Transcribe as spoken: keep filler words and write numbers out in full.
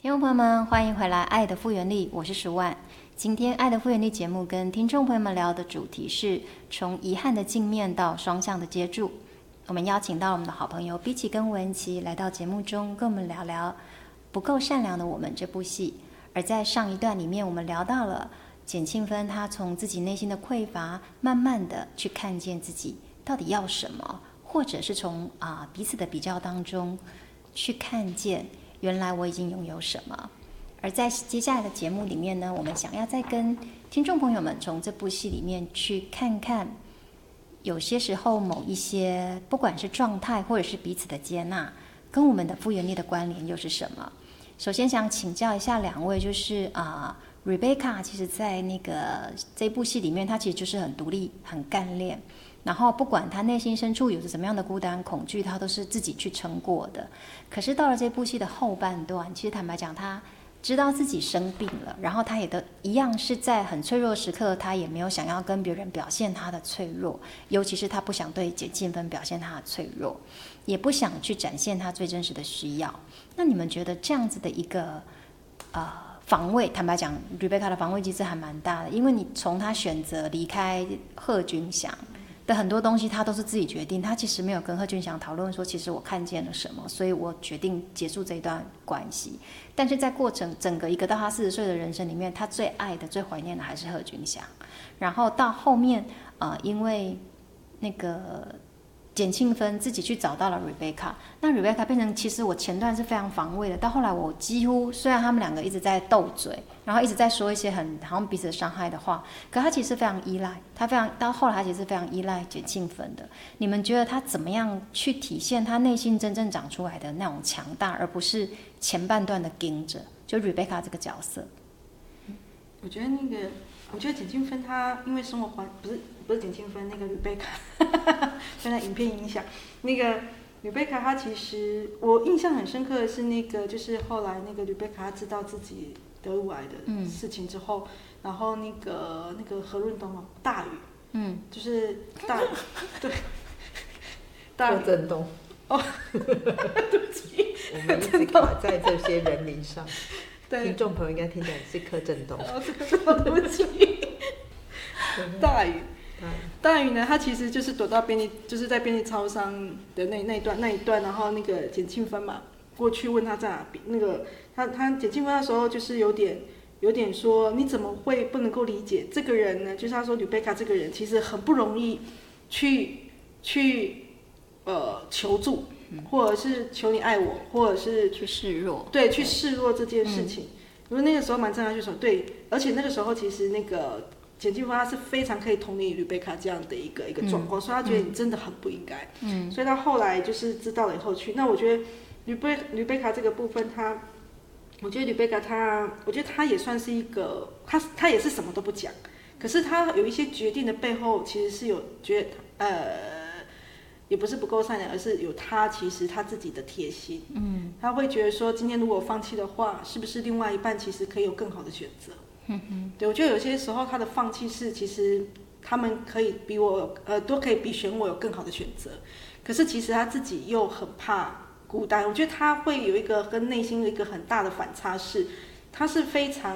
听众朋友们，欢迎回来《爱的复原力》，我是十万。今天《爱的复原力》节目跟听众朋友们聊的主题是从遗憾的镜面到双向的接住。我们邀请到我们的好朋友比奇跟文琪来到节目中，跟我们聊聊《不够善良的我们》这部戏。而在上一段里面，我们聊到了简庆芬，她从自己内心的匮乏，慢慢的去看见自己到底要什么，或者是从啊、呃、彼此的比较当中去看见原来我已经拥有什么。而在接下来的节目里面呢，我们想要再跟听众朋友们从这部戏里面去看看，有些时候某一些不管是状态或者是彼此的接纳，跟我们的复原力的关联又是什么。首先想请教一下两位，就是啊、呃、Rebecca 其实在那个这部戏里面，她其实就是很独立很干练，然后不管她内心深处有着什么样的孤单恐惧，她都是自己去撑过的。可是到了这部戏的后半段，其实坦白讲，她知道自己生病了，然后她也都一样是在很脆弱的时刻，她也没有想要跟别人表现她的脆弱，尤其是她不想对简庆芬表现她的脆弱，也不想去展现她最真实的需要。那你们觉得这样子的一个呃防卫，坦白讲 Rebecca 的防卫机制还蛮大的，因为你从她选择离开贺军翔的很多东西，她都是自己决定，她其实没有跟贺军翔讨论说其实我看见了什么，所以我决定结束这一段关系。但是在过程整个一个到她四十岁的人生里面，她最爱的最怀念的还是贺军翔。然后到后面呃因为那个简庆芬自己去找到了 Rebecca， 那 Rebecca 变成其实我前段是非常防卫的，到后来我几乎虽然他们两个一直在斗嘴，然后一直在说一些很好像彼此伤害的话，可他其实非常依赖，他非常到后来他其实非常依赖简庆芬的。你们觉得他怎么样去体现他内心真正长出来的那种强大，而不是前半段的盯着，就 Rebecca 这个角色？ 我觉得那个，我觉得简庆芬她因为生活环不是不是简庆芬，那个 Rebecca 被那影片影响，那个 Rebecca 她其实我印象很深刻的是那个，就是后来那个 Rebecca 她知道自己得乳癌的事情之后，嗯、然后那个那个何润东哦，大宇，嗯，就是大宇，对， 大宇震动哦，对不起， 我们一直卡在这些人名上。 对， 听众朋友应该听起来是颗震动。 哦，这个对不起。大宇，大宇呢，他其实就是躲到便利，就是在便利超商的那那一段那一段，然后那个简庆芬嘛，过去问他在哪边，那个他他简庆芬那时候就是有点有点说，你怎么会不能够理解这个人呢？就是他说Rebecca这个人其实很不容易去去呃求助。或者是求你爱我，或者是去示弱， 对，去示弱这件事情。因为、嗯、那个时候蛮正常去说，对，而且那个时候其实那个简庆芬他是非常可以同理Rebecca这样的一个一个状况、嗯，所以他觉得你真的很不应该。嗯，所以他后来就是知道了以后去。那我觉得Rebecca这个部分他，我觉得Rebecca他，我觉得他也算是一个，他他也是什么都不讲，可是他有一些决定的背后其实是有觉得呃。也不是不够善良，而是有他其实他自己的贴心。嗯，他会觉得说，今天如果放弃的话，是不是另外一半其实可以有更好的选择？嗯哼，对，我觉得有些时候他的放弃是，其实他们可以比我呃都可以比选我有更好的选择，可是其实他自己又很怕孤单。我觉得他会有一个跟内心的一个很大的反差是，他是非常